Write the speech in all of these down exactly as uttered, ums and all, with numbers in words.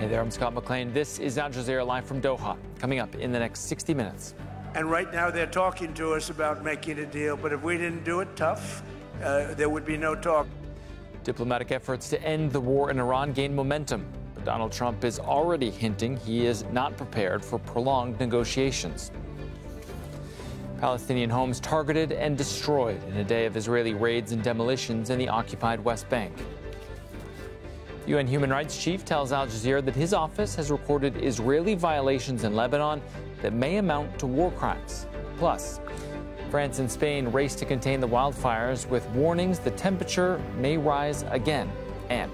Hey there, I'm Scott McLean. This is Al Jazeera live from Doha. Coming up in the next sixty minutes. And right now they're talking to us about making a deal, but if we didn't do it tough, uh, there would be no talk. Diplomatic efforts to end the war in Iran gain momentum, but Donald Trump is already hinting he is not prepared for prolonged negotiations. Palestinian homes targeted and destroyed in a day of Israeli raids and demolitions in the occupied West Bank. U N Human Rights Chief tells Al Jazeera that his office has recorded Israeli violations in Lebanon that may amount to war crimes. Plus, France and Spain race to contain the wildfires with warnings the temperature may rise again. And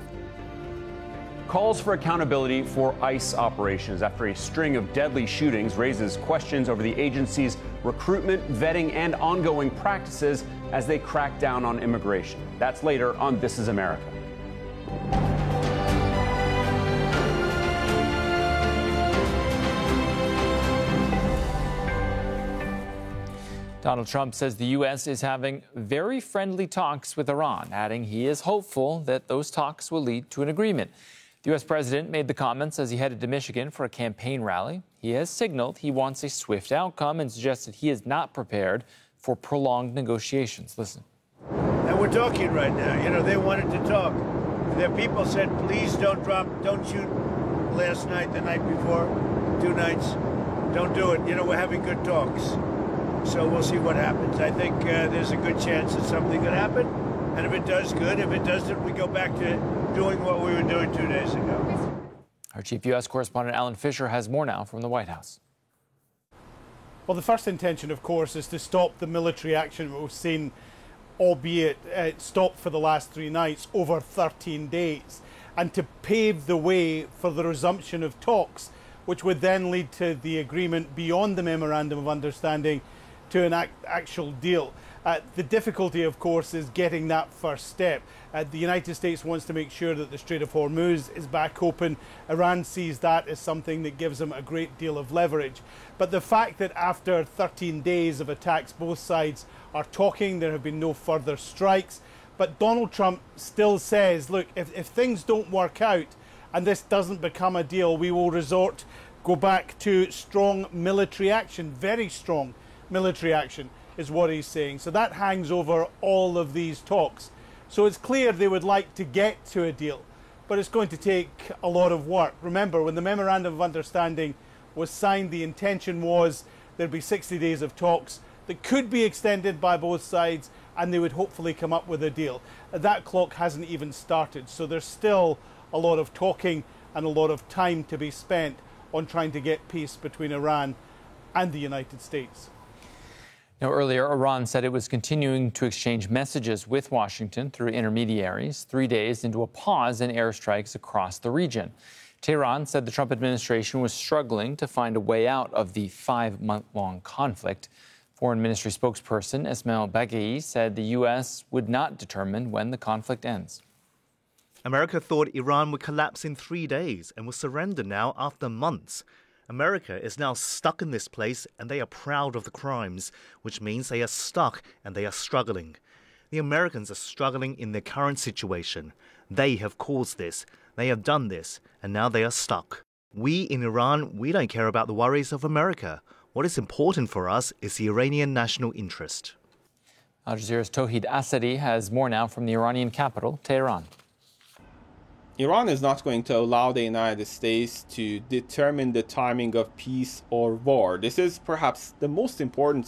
calls for accountability for ICE operations after a string of deadly shootings raises questions over the agency's recruitment, vetting, and ongoing practices as they crack down on immigration. That's later on This Is America. Donald Trump says the U S is having very friendly talks with Iran, adding he is hopeful that those talks will lead to an agreement. The U S president made the comments as he headed to Michigan for a campaign rally. He has signaled he wants a swift outcome and suggested he is not prepared for prolonged negotiations. Listen. And we're talking right now. You know, they wanted to talk. Their people said, please don't drop, don't shoot last night, the night before, two nights. Don't do it. You know, we're having good talks. So we'll see what happens. I think uh, there's a good chance that something could happen. And if it does, good. If it doesn't, we go back to doing what we were doing two days ago. Our chief U S correspondent Alan Fisher has more now from the White House. Well, the first intention, of course, is to stop the military action we've seen, albeit uh, stopped for the last three nights, over thirteen days, and to pave the way for the resumption of talks, which would then lead to the agreement beyond the Memorandum of Understanding to an act actual deal. Uh, the difficulty, of course, is getting that first step. Uh, the United States wants to make sure that the Strait of Hormuz is back open. Iran sees that as something that gives them a great deal of leverage. But the fact that after thirteen days of attacks, both sides are talking, there have been no further strikes. But Donald Trump still says, look, if, if things don't work out and this doesn't become a deal, we will resort, go back to strong military action, very strong military action is what he's saying. So that hangs over all of these talks. So it's clear they would like to get to a deal, but it's going to take a lot of work. Remember, when the Memorandum of Understanding was signed, the intention was there'd be sixty days of talks that could be extended by both sides, and they would hopefully come up with a deal. That clock hasn't even started, so there's still a lot of talking and a lot of time to be spent on trying to get peace between Iran and the United States. Now, earlier, Iran said it was continuing to exchange messages with Washington through intermediaries, three days into a pause in airstrikes across the region. Tehran said the Trump administration was struggling to find a way out of the five-month-long conflict. Foreign Ministry spokesperson Esmail Baghaei said the U S would not determine when the conflict ends. America thought Iran would collapse in three days and will surrender now after months. America is now stuck in this place, and they are proud of the crimes, which means they are stuck and they are struggling. The Americans are struggling in their current situation. They have caused this, they have done this, and now they are stuck. We in Iran, we don't care about the worries of America. What is important for us is the Iranian national interest. Al Jazeera's Tauhid Asadi has more now from the Iranian capital, Tehran. Iran is not going to allow the United States to determine the timing of peace or war. This is perhaps the most important